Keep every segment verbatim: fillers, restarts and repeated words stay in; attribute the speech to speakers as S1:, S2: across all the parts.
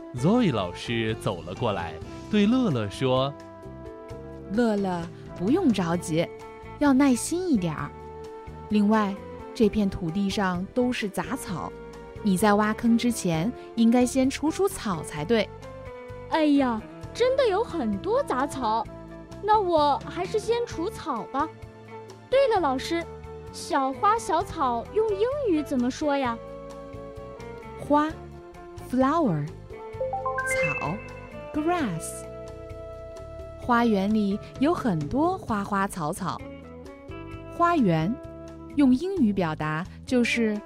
S1: Zoe 老师走了过来，对乐乐说：
S2: 乐乐，不用着急，要耐心一点儿。另外，这片土地上都是杂草，你在挖坑之前应该先除除草才对。
S3: 哎呀，真的有很多杂草，那我还是先除草吧。对了，老师，小花小草用英语怎么说呀？
S2: 花 flower， 草 grass。 花园里有很多花花草草。花园用英语表达就是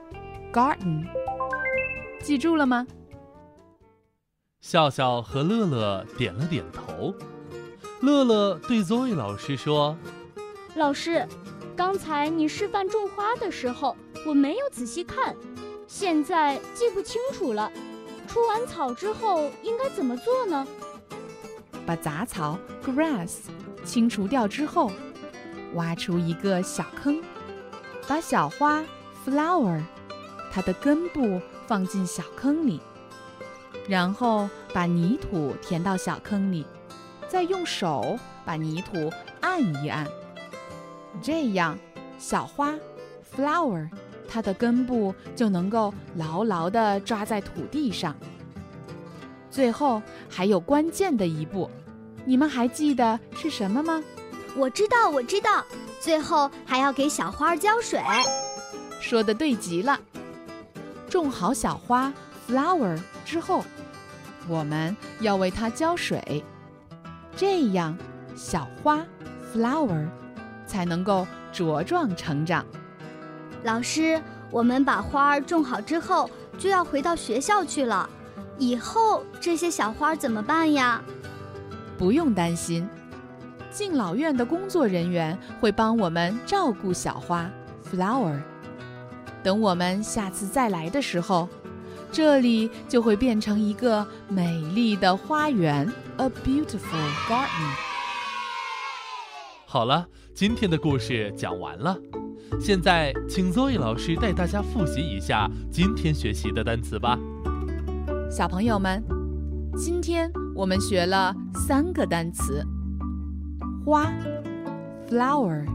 S2: garden， 记住了吗？
S1: 笑笑和乐乐点了点头。乐乐对 Zoe 老师说：
S3: 老师，刚才你示范种花的时候，我没有仔细看，现在记不清楚了。除完草之后应该怎么做呢？
S2: 把杂草 grass 清除掉之后，挖出一个小坑，把小花 flower 它的根部放进小坑里，然后把泥土填到小坑里，再用手把泥土按一按，这样小花 flower 它的根部就能够牢牢地抓在土地上。最后还有关键的一步，你们还记得是什么吗？
S4: 我知道，我知道，最后还要给小花浇水。
S2: 说得对极了。种好小花 flower 之后，我们要为它浇水，这样小花 flower 才能够茁壮成长。
S4: 老师，我们把花儿种好之后就要回到学校去了，以后这些小花怎么办呀？
S2: 不用担心，敬老院的工作人员会帮我们照顾小花 flower。 等我们下次再来的时候，这里就会变成一个美丽的花园 A beautiful garden。
S1: 好了，今天的故事讲完了。现在请 Zoe 老师带大家复习一下今天学习的单词吧。
S2: 小朋友们，今天我们学了三个单词：花 flower，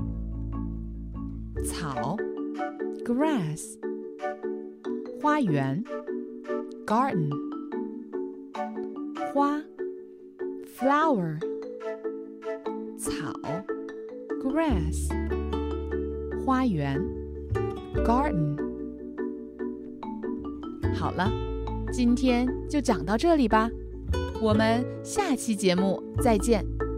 S2: 草 grass， 花园 garden。 花 flower， 草 grass， 花园 garden。 好了，今天就讲到这里吧，我们下期节目再见。